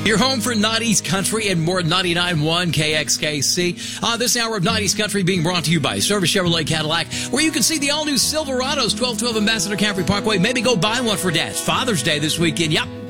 Your home for 90s country and more. 99.1 KXKC. This hour of 90s country being brought to you by Service Chevrolet Cadillac, where you can see the all-new Silverados, 1212 Ambassador Caffrey Parkway. Maybe go buy one for Dad. Father's Day this weekend. Yep.